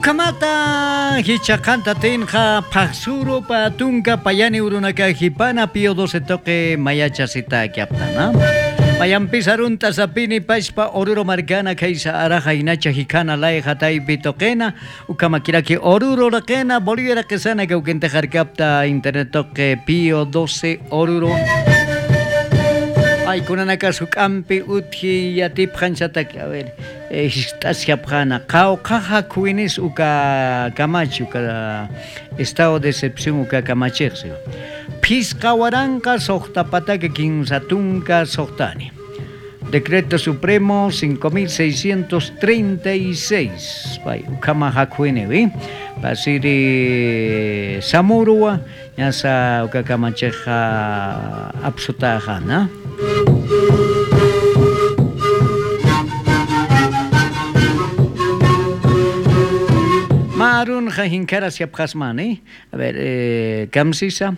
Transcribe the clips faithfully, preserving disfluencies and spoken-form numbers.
Ukamata hichakanta tenja paksuro pa tunka payani urunaka hipana pio doce toque mayachasita kiaptana. Mayam pisarunta sapini paispa oruro margana kaisa araja inacha hikana lai hatai bitokena ukamakiraki oruro rakena bolivera kesana que ukente harkapta internet toque pio doce oruro. Ay, kunanaka sukampi uthi yatip khansataki a ver estasia prana kao kaha kuinis uka kamachi uka estado de excepción uka kamachirse piscawaranka sohtapataka kinsatunka sohtani Decreto Supremo cinco mil seiscientos treinta y seis pai ukama hakuine vi pasiri samurua yasa uka kamacheja absutahana Marun Jajinkara Siapjasmani, a ver, eh, Kamsisa.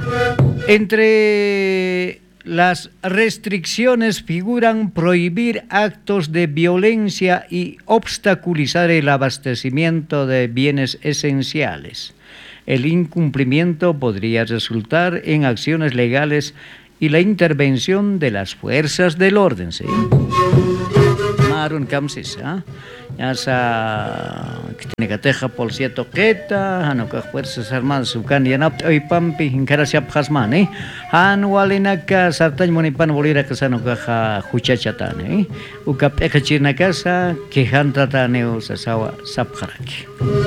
Entre las restricciones figuran prohibir actos de violencia y obstaculizar el abastecimiento de bienes esenciales. El incumplimiento podría resultar en acciones legales y la intervención de las fuerzas del orden, ¿sí? Marun Kamsisa. Ya sa Negateja Policía Toqueta, Hanoka Fuerzas Armadas Ucan y Anap hoy Pampi, Incarasiap Hasmani, Anualinaka, Sartañ Monipan Bolira Casanocaja Huchachatane, Ucapeca Chirnacasa, Quejantataneo Sasawa Sapharaki.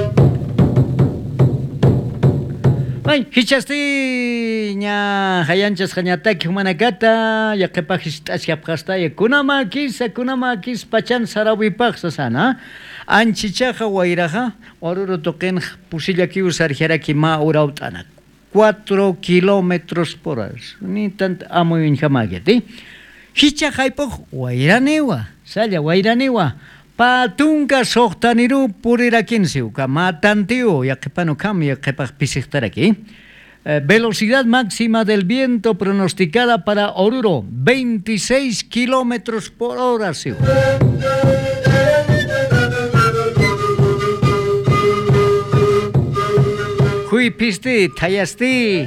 Ay, hichasti nya hayanchas hañataki humanakata yakepajistasya pastaya kunamakis kunamakis pachan sarawipaq sasana anchichaja wairaja oruro toquen pusillaki usarjaraki ma urautana cuatro kilómetros por hora ni tant amoyin jamageti hichajaipo wairanewa salla wairanewa Patunka sohtaniru purirakinsi uka matantiu yakepano kam yakepaj pisictaraki. Velocidad máxima del viento pronosticada para Oruro, veintiséis kilómetros por hora. Hui pisti, tayasti.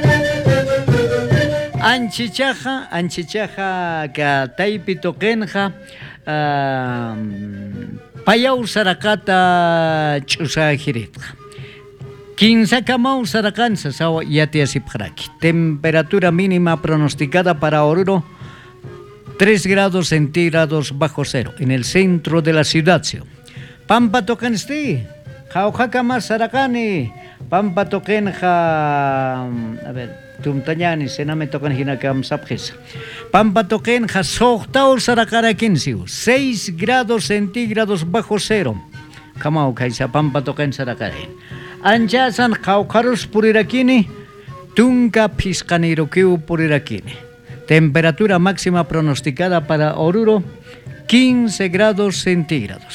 Anchichaja, anchichaja, ka taipitokenja. Uh, Payau Sarakata Chusajiritja. Quinza Kamau Sarakansa Sawa Yatiasipjaraki. Temperatura mínima pronosticada para Oruro tres grados centígrados bajo cero en el centro de la ciudad. Pampa Tokensti, Jaujakama Sarakani, Pampa Tokenja. A ver. Tumtañani, sename tocan hinakam sapjes. Pampa toquen jasogtao sarakarakinsiu, seis grados centígrados bajo cero. Kamau kaisa pampa toquen sarakare. Anchasan jaukarus purirakini, tunka piscanirukiu purirakini. Temperatura máxima pronosticada para Oruro, quince grados centígrados.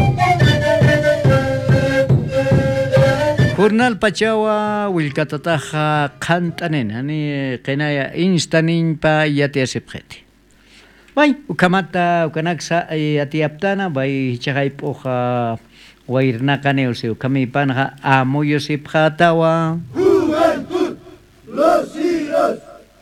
Jornal Pachawa Wilcatataja Cantanen, Ani Kenaya Instanin pa Yatiasepjeti. Bay, Ukamata, Ukanaxa, Yatiaptana, Bay Chahaipoja, Wairnacaneose, Ukamipanja, Amoyosipjatawa. Juventud, los iros.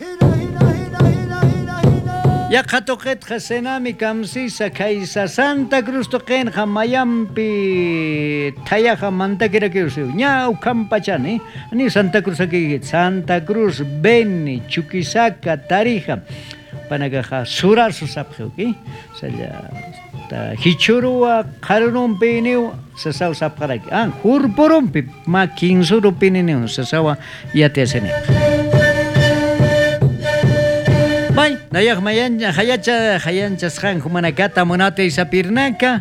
Ya katoket jasenami kamsisa kaisa Santa Cruz token jamayampi tayaja mantakira kiusiu nya ukampachani ani Santa Cruz aquí Santa Cruz Beni Chuquisaca Tarija panagaja surar susapjuki saya ta hichurua karunum piniu sasau sapkaraki ah hurpurumpi ma kinsuru pininiu sasawa yatesene Bay, nayak mayan hayacha hayanchas han humanakata monate isapirnaka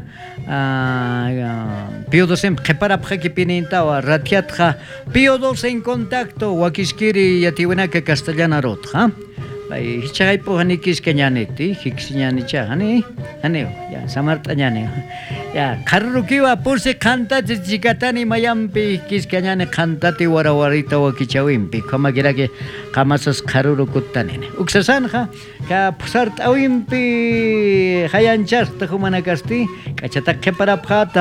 pio dosem prepara prekipinita o ratiatja pio dos en contacto wakiskiri yatiwenaka castellana rotja bay hichay po hanikis kenyaneti hiksinyani chani aneo ya samartañane ya karrukiwa puse canta chikatani mayampi kiskanyane cantati warawarita wakichawimpi kama girake kamasas karurukuttanene uksasanja ka pusart awimpi hayanchas tajumanakasti kachatak para